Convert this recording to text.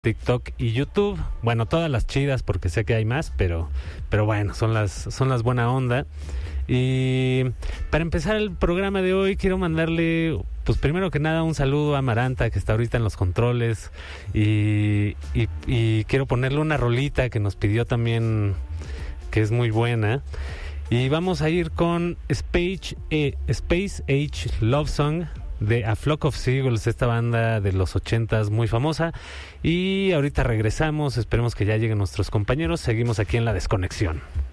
TikTok y YouTube. Bueno, todas las chidas porque sé que hay más, pero bueno, son las buena onda. Y para empezar el programa de hoy quiero mandarle, pues primero que nada, un saludo a Amaranta, que está ahorita en los controles, y quiero ponerle una rolita que nos pidió también, que es muy buena. Y vamos a ir con Space Age Love Song de A Flock of Seagulls, esta banda de los 80s muy famosa. Y ahorita regresamos, esperemos que ya lleguen nuestros compañeros. Seguimos aquí en La Desconexión.